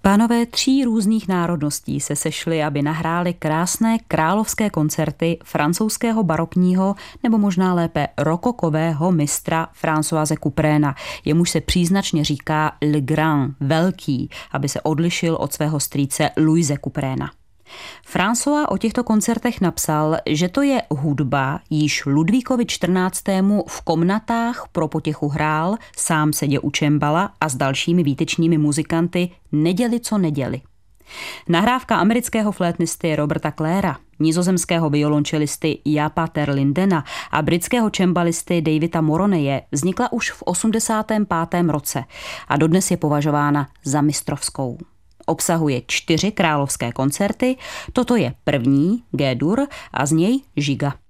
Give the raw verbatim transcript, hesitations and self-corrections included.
Pánové tří různých národností se sešli, aby nahráli krásné královské koncerty francouzského barokního nebo možná lépe rokokového mistra Françoise Couperéna. Jemuž se příznačně říká Le Grand, velký, aby se odlišil od svého strýce Louise Couperéna. François o těchto koncertech napsal, že to je hudba, již Ludvíkovi čtrnáctému v komnatách pro potěchu hrál, sám seděl u čembala a s dalšími výtečnými muzikanty neděli co neděli. Nahrávka amerického flétnisty Roberta Claira, nizozemského violončelisty Japa ter Lindena a britského čembalisty Davida Moroneje vznikla už v osmdesátém pátém roce a dodnes je považována za mistrovskou. Obsahuje čtyři královské koncerty, toto je první, G-dur, a z něj Žiga.